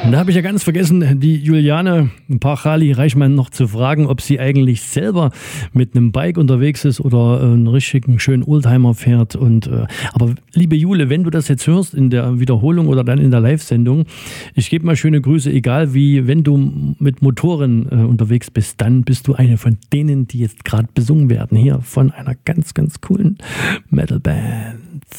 Und da habe ich ja ganz vergessen, die Juliane Pachali-Reichmann noch zu fragen, ob sie eigentlich selber mit einem Bike unterwegs ist oder einen richtigen schönen Oldtimer fährt. Aber liebe Jule, wenn du das jetzt hörst in der Wiederholung oder dann in der Live-Sendung, ich gebe mal schöne Grüße, egal wie, wenn du mit Motoren unterwegs bist, dann bist du eine von denen, die jetzt gerade besungen werden, hier von einer ganz, ganz coolen Metalband.